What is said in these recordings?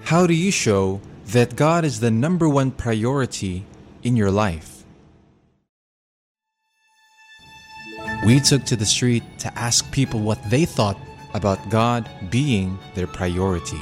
How do you show that God is the number one priority in your life? We took to the street to ask people what they thought about God being their priority.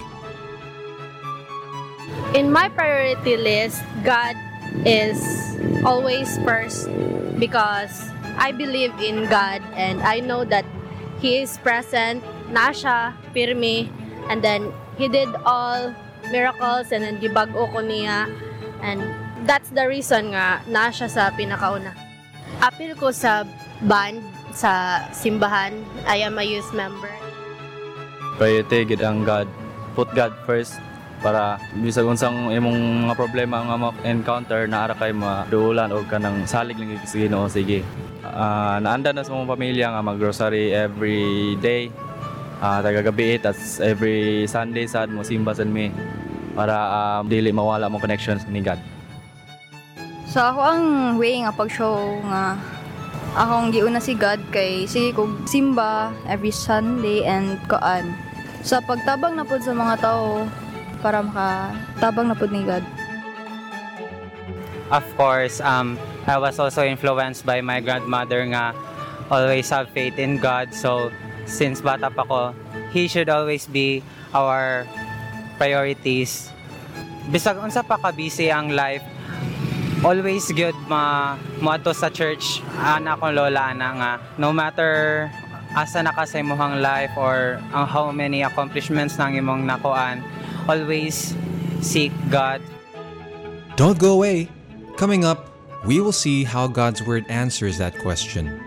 In my priority list, God is always first because I believe in God and I know that He is present, nasya, pirmi, and then He did all miracles and then gibag-o ko niya, and that's the reason nga nasya sa pinakauna. Apil ko sa band sa simbahan. I am a youth member. Priority gid ang God. Put God first para bisag unsang imong mga problema nga ma-encounter na ara kay maduulan og kanang salig lang sa Ginoo. Sige. Naanda na sa mga pamilya nga mag-grocery every day. Tagagabi at every Sunday sad mo simba sad mi para dili mawala mo connections ni God. So ako ang way nga pag-show nga akong giuna si God kay sige kog simba every Sunday and koan. Sa pagtabang na pud sa mga tao para makatabang na pud ni God. Of course, I was also influenced by my grandmother nga always have faith in God. So since bata pa ko, He should always be our priorities. Bisag unsa pa ka busy ang life, always good moadto sa church. Ana akong lola ana nga no matter asa na ka sa imong life or how many accomplishments nang imong nakuan, always seek God. Don't go away. Coming up, we will see how God's Word answers that question.